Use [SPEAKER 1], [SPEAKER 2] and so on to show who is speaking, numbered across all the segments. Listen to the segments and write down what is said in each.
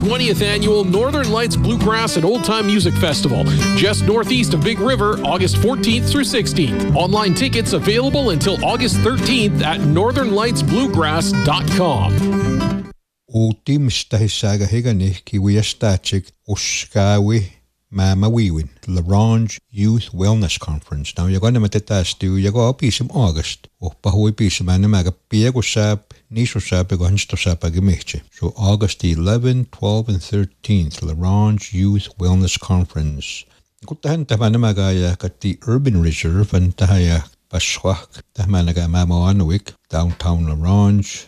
[SPEAKER 1] 20th Annual Northern Lights Bluegrass and Old Time Music Festival, just northeast of Big River, August 14th through 16th. Online tickets available until August 13th at northernlightsbluegrass.com.
[SPEAKER 2] Ultimstahissaga higanih kiwiastachik uskawi Mamawiwin, LaRange Youth Wellness Conference. Now, you're going to make you go up in August. Pahui piece man maga piegosap, nisosap, gohanstosap agimiche. So August 11, 12, and 13th, LaRange Youth Wellness Conference. Kutahan tamanamagaya at the Urban Reserve and Tahaya Paswak, Tahmanaga Mamoanwik, downtown LaRange.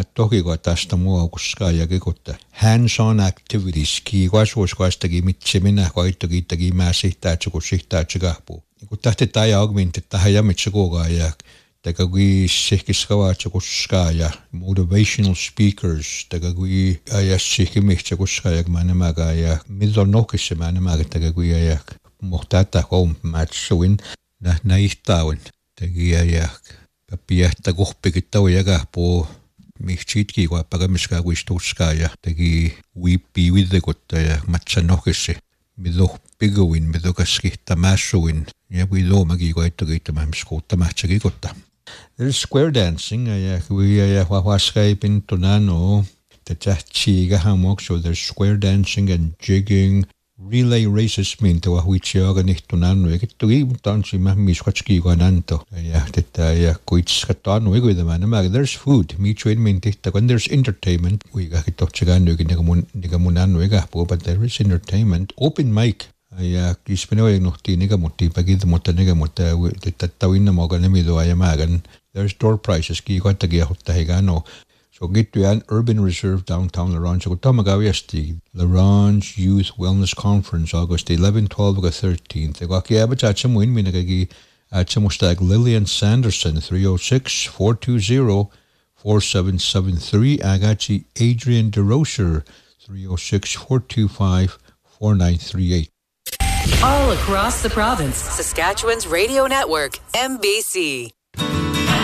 [SPEAKER 2] Hands-on activities ki tagi mitsimina tagi masihtaatsukushihtaatsugapu. Tahti tai augmented tahayamitsugogayak tagagui sikiskawaatsukuskaya motivational speakers tagagui ayassikimihtsukuskayak manamagaya midonokisse manamaga tagagui ayak muhtata kom matsuin naihtaun tagi ayak papiahta gohpikitawayagapo Michitki wa pagamiska wistuskaya tagi wipi widegotaya matsanokese mido bigowin mido kaskihta masuin ya wido magigoitogita mamskota machagigota. There's square dancing we wawaskay pintonano tachachiga hamok, so there's square dancing and jigging. Relay races minta wa huichiaga nihtunano ekitugi tansi mahmisquachki gananto ya teta kuitskatano iguidamana. There's food michuin mintita when there's entertainment we gakitochagano nigamunano egapo, but there is entertainment. Open mic ya kispeno nohti nigamuti pagid motaniga mota tatawina moganemido ayamagan. There's door prizes ki gatagia hotahigano. So get to an Urban Reserve downtown LaRange. So Tamagawiasti, LaRange Youth Wellness Conference, August 11, 12, 13th. Gaki abachacham win minagagi achamustag Lillian Sanderson, 306-420-4773. Agachi Adrian DeRocher, 306-425-4938.
[SPEAKER 3] All across the province, Saskatchewan's radio network, MBC.